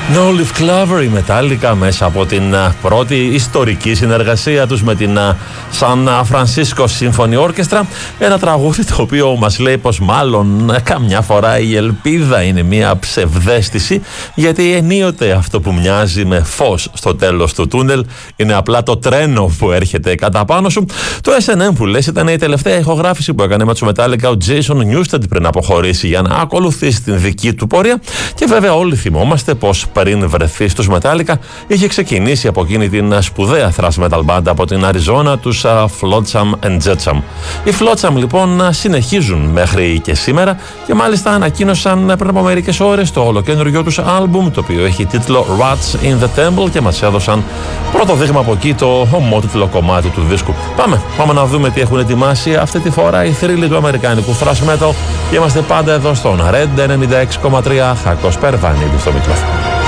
No Leaf Clover, η Metallica, μέσα από την πρώτη ιστορική συνεργασία τους με την San Francisco Symphony Orchestra. Ένα τραγούδι το οποίο μας λέει πως μάλλον καμιά φορά η ελπίδα είναι μια ψευδαίσθηση, γιατί ενίοτε αυτό που μοιάζει με φως στο τέλος του τούνελ είναι απλά το τρένο που έρχεται κατά πάνω σου. Το S&M που λες ήταν η τελευταία ηχογράφηση που έκανε με τους Metallica ο Jason Newsted πριν αποχωρήσει για να ακολουθήσει την δική του πορεία. Και βέβαια όλοι θυμόμαστε πως πριν βρεθεί στους Metallica είχε ξεκινήσει από εκείνη την σπουδαία thrash metal band από την Αριζόνα, τους Flotsam and Jetsam. Οι Flotsam λοιπόν συνεχίζουν μέχρι και σήμερα και μάλιστα ανακοίνωσαν πριν από μερικές ώρες το ολοκένουργιο τους άλμπουμ, το οποίο έχει τίτλο Rats in the Temple, και μας έδωσαν πρώτο δείγμα από εκεί, το ομότιτλο κομμάτι του δίσκου. Πάμε να δούμε τι έχουν ετοιμάσει αυτή τη φορά οι θρύλοι του αμερικάνικου thrash metal, και είμαστε πάντα εδώ στον Red 96,3. Χακός Περβανίδης στο μικρόφωνο.